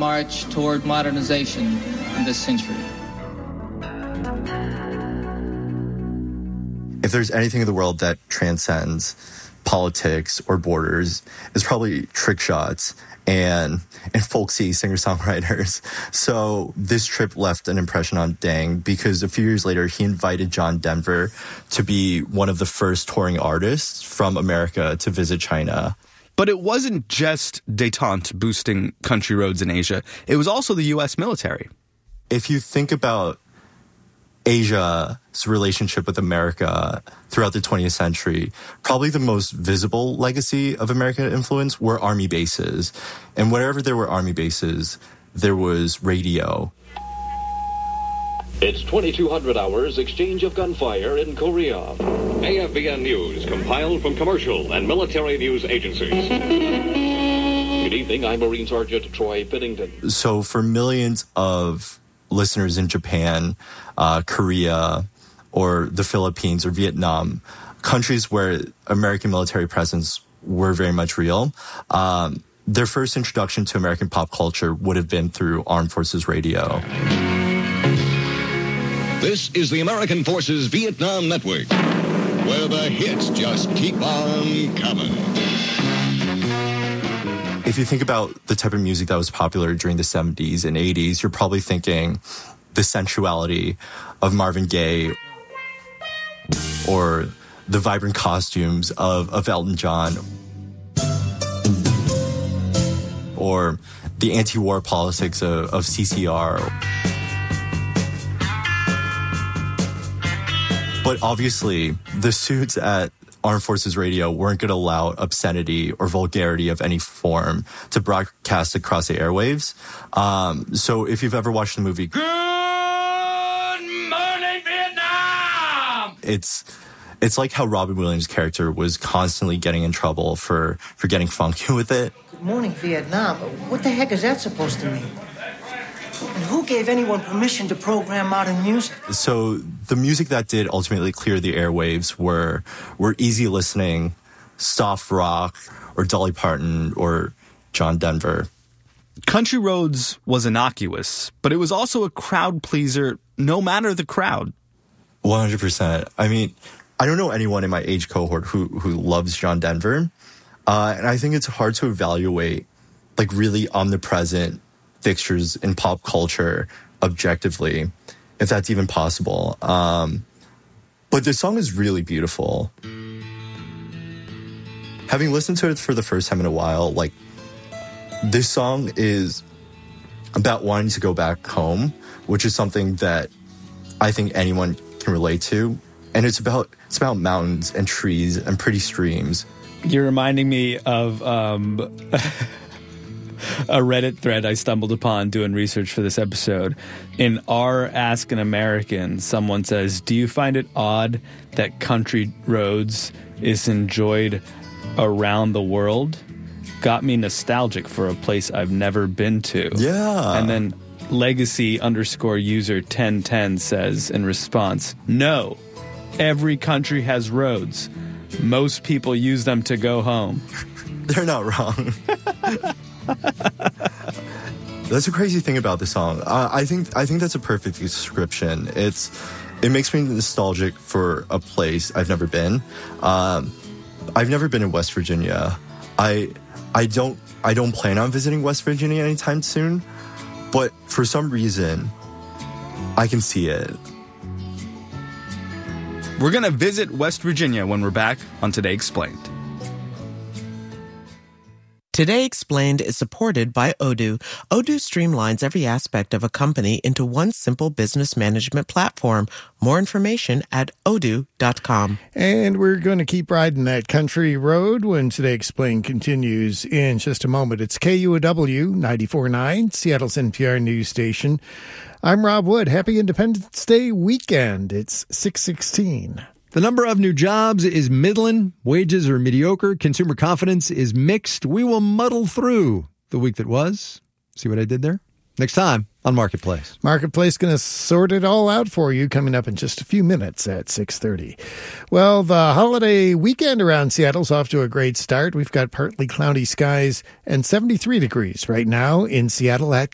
march toward modernization in this century. If there's anything in the world that transcends politics or borders, it's probably trick shots and folksy singer-songwriters. So this trip left an impression on Dang because a few years later, he invited John Denver to be one of the first touring artists from America to visit China. But it wasn't just détente boosting country roads in Asia. It was also the U.S. military. If you think about Asia's relationship with America throughout the 20th century, probably the most visible legacy of American influence were army bases. And wherever there were army bases, there was radio. It's 2200 hours exchange of gunfire in Korea. AFBN News, compiled from commercial and military news agencies. Good evening, I'm Marine Sergeant Troy Piddington. So for millions of listeners in Japan, Korea, or the Philippines or Vietnam, countries where American military presence were very much real, their first introduction to American pop culture would have been through Armed Forces Radio. This is the American Forces Vietnam Network, where the hits just keep on coming. If you think about the type of music that was popular during the 70s and 80s, you're probably thinking the sensuality of Marvin Gaye or the vibrant costumes of Elton John or the anti-war politics of CCR. But obviously, the suits at Armed Forces Radio weren't going to allow obscenity or vulgarity of any form to broadcast across the airwaves. So if you've ever watched the movie Good Morning Vietnam, it's like how Robin Williams' character was constantly getting in trouble for getting funky with it. Good Morning Vietnam? What the heck is that supposed to mean? And who gave anyone permission to program modern music? So the music that did ultimately clear the airwaves were easy listening, soft rock, or Dolly Parton, or John Denver. Country Roads was innocuous, but it was also a crowd pleaser no matter the crowd. 100%. I mean, I don't know anyone in my age cohort who loves John Denver. And I think it's hard to evaluate like really omnipresent fixtures in pop culture objectively, if that's even possible. But the song is really beautiful. Having listened to it for the first time in a while, like, this song is about wanting to go back home, which is something that I think anyone can relate to. And it's about mountains and trees and pretty streams. You're reminding me of a Reddit thread I stumbled upon doing research for this episode. In r Ask an American, someone says, "Do you find it odd that Country Roads is enjoyed around the world? Got me nostalgic for a place I've never been to." Yeah. And then legacy_user 1010 says in response, "No, every country has roads. Most people use them to go home." They're not wrong. That's a crazy thing about the song. I think that's a perfect description. It makes me nostalgic for a place I've never been. I've never been in West Virginia. I don't plan on visiting West Virginia anytime soon, but for some reason, I can see it. We're going to visit West Virginia when we're back on Today Explained. Today Explained is supported by Odoo. Odoo streamlines every aspect of a company into one simple business management platform. More information at odoo.com. And we're going to keep riding that country road when Today Explained continues in just a moment. It's KUOW 94.9, Seattle's NPR news station. I'm Rob Wood. Happy Independence Day weekend. It's 6:16. The number of new jobs is middling, wages are mediocre, consumer confidence is mixed. We will muddle through the week that was. See what I did there? Next time on Marketplace. Marketplace going to sort it all out for you coming up in just a few minutes at 6:30. Well, the holiday weekend around Seattle's off to a great start. We've got partly cloudy skies and 73 degrees right now in Seattle at